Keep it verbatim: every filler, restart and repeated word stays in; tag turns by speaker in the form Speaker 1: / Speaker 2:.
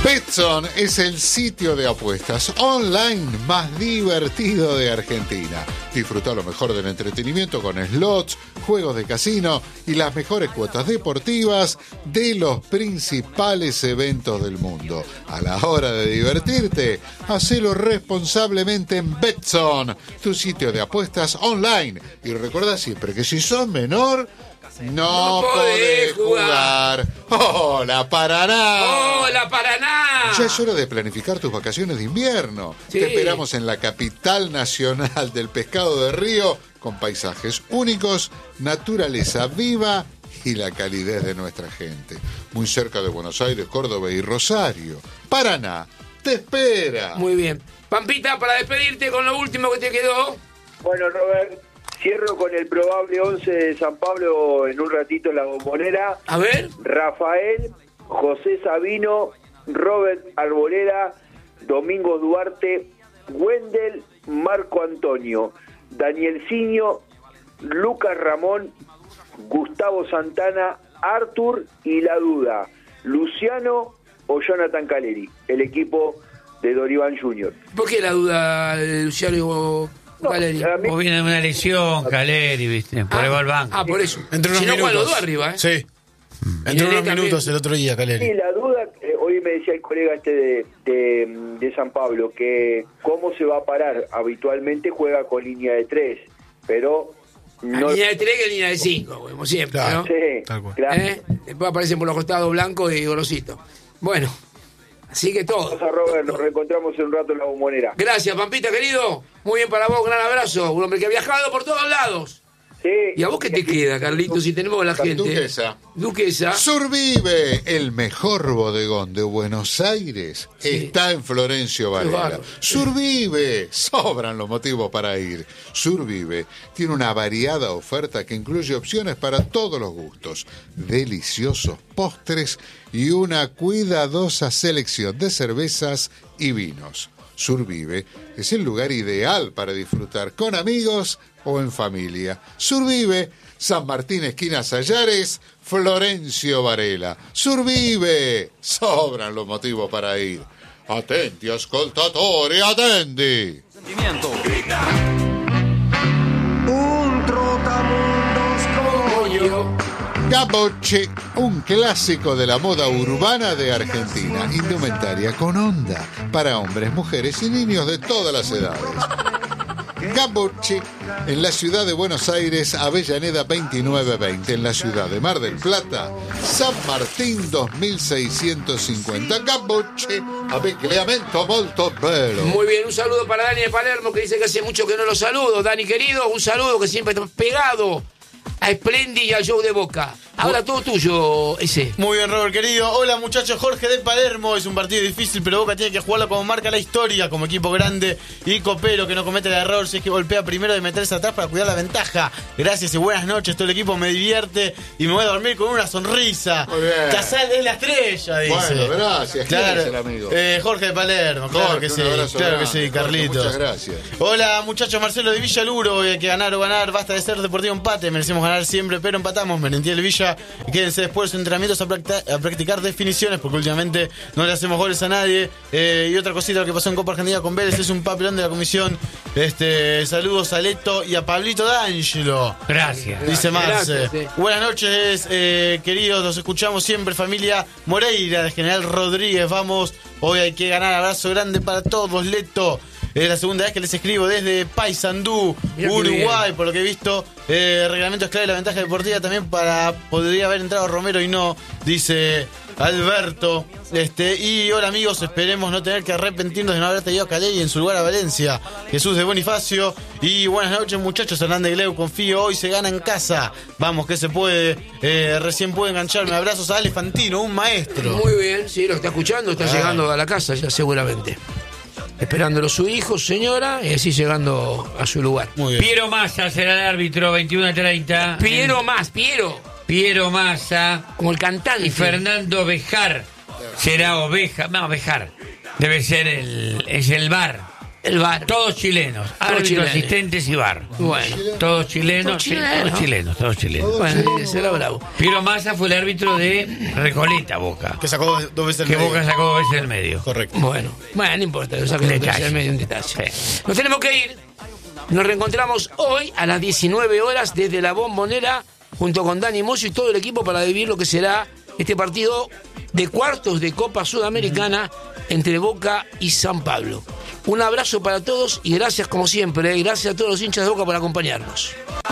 Speaker 1: Betson es el sitio de apuestas online más divertido de Argentina. Disfruta lo mejor del entretenimiento con slots, juegos de casino y las mejores cuotas deportivas de los principales eventos del mundo. A la hora de divertirte, hacelo responsablemente en Betson, tu sitio de apuestas online. Y recuerda siempre que si sos menor, no, no podés jugar. ¡Hola, Paraná!
Speaker 2: ¡Hola, Paraná!
Speaker 1: Ya es hora de planificar tus vacaciones de invierno. Sí. Te esperamos en la capital nacional del pescado de río, con paisajes únicos, naturaleza viva y la calidez de nuestra gente. Muy cerca de Buenos Aires, Córdoba y Rosario. Paraná te espera.
Speaker 2: Muy bien. Pampita, para despedirte con lo último que te quedó.
Speaker 3: Bueno, Robert, cierro con el probable once de San Pablo en un ratito en la Bombonera.
Speaker 2: A ver.
Speaker 3: Rafael, José Sabino, Robert Arboleda, Domingo Duarte, Wendel, Marco Antonio, Daniel Ciño, Lucas Ramón, Gustavo Santana, Artur y La Duda, Luciano o Jonathan Caleri, el equipo de Doribán junior
Speaker 2: ¿Por qué La Duda, Luciano? No,
Speaker 4: Caleri. Vos viene de una lesión, Caleri, ¿viste? Por ahí va al banco.
Speaker 2: Ah, por eso.
Speaker 5: Entre unos
Speaker 2: si no,
Speaker 5: minutos.
Speaker 2: los dos arriba, ¿eh?
Speaker 5: Sí. Entre unos minutos el otro día, Caleri.
Speaker 3: Sí, la duda, eh, hoy me decía el colega este de, de, de San Pablo, que cómo se va a parar. Habitualmente juega con línea de tres, pero...
Speaker 2: No... línea de tres que línea de cinco, como siempre, claro, ¿no?
Speaker 3: Sí,
Speaker 5: tal cual.
Speaker 3: Claro.
Speaker 2: ¿Eh? Después aparecen por los costados blancos y grositos. Bueno, así que todo.
Speaker 3: Vamos a Robert, nos reencontramos en un rato en la Bombonera.
Speaker 2: Gracias, Pampita, querido. Muy bien para vos, un gran abrazo. Un hombre que ha viajado por todos lados.
Speaker 3: Sí.
Speaker 2: ¿Y a vos qué te queda, Carlitos, si tenemos la gente?
Speaker 1: Duquesa.
Speaker 2: Duquesa.
Speaker 1: Survive, el mejor bodegón de Buenos Aires, sí. Está en Florencio Varela. Survive, sobran los motivos para ir. Survive tiene una variada oferta que incluye opciones para todos los gustos, deliciosos postres y una cuidadosa selección de cervezas y vinos. Survive es el lugar ideal para disfrutar con amigos o en familia. Survive, San Martín, esquina Sallares, Florencio Varela. Survive, sobran los motivos para ir. Attenti, ascoltatori, attendi.
Speaker 6: Sentimiento.
Speaker 7: Un trotamundos como yo.
Speaker 1: Gabocci, un clásico de la moda urbana de Argentina. Indumentaria con onda para hombres, mujeres y niños de todas las edades. Gabocci, en la ciudad de Buenos Aires, Avellaneda veintinueve veinte. En la ciudad de Mar del Plata, San Martín dos mil seiscientos cincuenta. Gabocci, abecleamento molto bello.
Speaker 2: Muy bien, un saludo para Dani de Palermo, que dice que hace mucho que no lo saludo. Dani, querido, un saludo, que siempre está pegado a Splendid y al show de Boca. Ahora todo tuyo, ese.
Speaker 5: Muy bien, Robert, querido. Hola, muchachos. Jorge de Palermo. Es un partido difícil, pero Boca tiene que jugarlo como marca la historia, como equipo grande y copero, que no comete el error si es que golpea primero de meterse atrás para cuidar la ventaja. Gracias y buenas noches. Todo el equipo me divierte y me voy a dormir con una sonrisa.
Speaker 1: Muy bien.
Speaker 5: Casal es la estrella, dice.
Speaker 1: Bueno, gracias. ¿Quién
Speaker 5: claro.
Speaker 1: es el amigo?
Speaker 5: Eh, Jorge de Palermo. Claro
Speaker 1: Jorge,
Speaker 5: que sí.
Speaker 1: un abrazo
Speaker 5: Claro
Speaker 1: grande.
Speaker 5: que sí, Carlitos.
Speaker 1: Jorge, muchas gracias.
Speaker 5: Hola, muchachos. Marcelo de Villaluro. Hay que ganar o ganar. Basta de ser deportivo empate. Merecemos ganar siempre, pero empatamos. Merentiel Villa. Y quédense después de los entrenamientos a, practi- a practicar definiciones, porque últimamente no le hacemos goles a nadie. Eh, y otra cosita, lo que pasó en Copa Argentina con Vélez, es un papelón de la comisión. Este, saludos a Leto y a Pablito D'Angelo.
Speaker 4: Gracias.
Speaker 5: Dice Marce.
Speaker 2: Gracias, sí.
Speaker 5: Buenas noches, eh, queridos, los escuchamos siempre, familia Moreira de General Rodríguez. Vamos, hoy hay que ganar. Abrazo grande para todos, Leto. Es la segunda vez que les escribo desde Paysandú, Uruguay, por lo que he visto. Eh, reglamento es clave, la ventaja deportiva también para... Podría haber entrado Romero y no, dice Alberto. Este Y hola, amigos, esperemos no tener que arrepentirnos de no haber traído a Caleri en su lugar a Valencia. Jesús de Bonifacio. Y buenas noches, muchachos. Hernández Gleu, confío, hoy se gana en casa. Vamos, que se puede. Eh, recién puede engancharme. Abrazos a Ale Fantino, un maestro.
Speaker 2: Muy bien, sí, lo está escuchando, está ah. llegando a la casa ya seguramente. Esperándolo su hijo, señora, y así llegando a su lugar.
Speaker 5: Muy bien.
Speaker 4: Piero Massa será el árbitro, veintiuno a treinta.
Speaker 2: Piero más, Piero.
Speaker 4: Piero Massa.
Speaker 2: Como el cantante.
Speaker 4: Y Fernando Bejar será Oveja. No, Bejar. Debe ser el. Es el bar.
Speaker 2: El V A R.
Speaker 4: Todos chilenos, árbitros,
Speaker 2: chilenos.
Speaker 4: asistentes y V A R.
Speaker 2: Bueno.
Speaker 4: Todos chilenos,
Speaker 2: Todos
Speaker 4: sí,
Speaker 2: chilenos.
Speaker 4: todos chilenos, todos chilenos.
Speaker 2: Bueno, será bravo.
Speaker 4: Piero Massa fue el árbitro de Recoleta, Boca.
Speaker 5: Que sacó dos veces el
Speaker 4: Que
Speaker 5: medio.
Speaker 4: Boca sacó dos veces el medio.
Speaker 5: Correcto.
Speaker 2: Bueno, bueno, no importa, lo saqué
Speaker 4: Detalle.
Speaker 2: en medio un detalle.
Speaker 4: Sí.
Speaker 2: Nos tenemos que ir. Nos reencontramos hoy a las diecinueve horas desde la Bombonera junto con Dani Mosso y todo el equipo para vivir lo que será este partido de cuartos de Copa Sudamericana entre Boca y San Pablo. Un abrazo para todos y gracias como siempre, ¿eh? Gracias a todos los hinchas de Boca por acompañarnos.